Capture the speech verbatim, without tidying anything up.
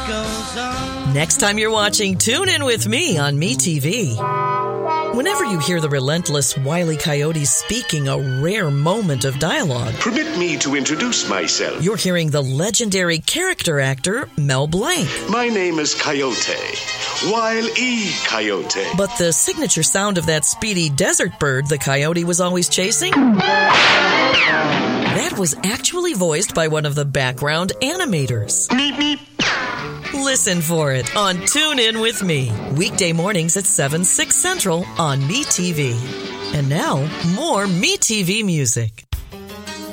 goes on. Next time you're watching Tune In With Me on MeTV. Whenever you hear the relentless Wile E. Coyote speaking a rare moment of dialogue, permit me to introduce myself. You're hearing the legendary character actor Mel Blanc. My name is Coyote, Wile E. Coyote. But the signature sound of that speedy desert bird the coyote was always chasing? That was actually voiced by one of the background animators. Meep, meep. Listen for it on Tune In With Me, weekday mornings at seven, six Central on MeTV. And now, more MeTV music.